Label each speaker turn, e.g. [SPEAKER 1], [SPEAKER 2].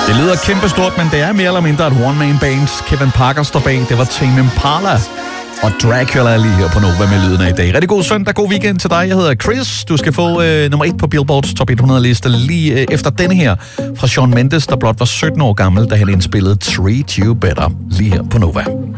[SPEAKER 1] Det lyder kæmpestort, men det er mere eller mindre et one-man-band. Kevin Parker står bag. Det var Tame Impala og Dracula lige her på Nova med lyden af i dag. Rigtig god søndag, god weekend til dig. Jeg hedder Chris. Du skal få nummer 1 på Billboards Top 100-liste lige efter denne her fra Shawn Mendes, der blot var 17 år gammel, da han indspillede Treat You Better lige her på Nova.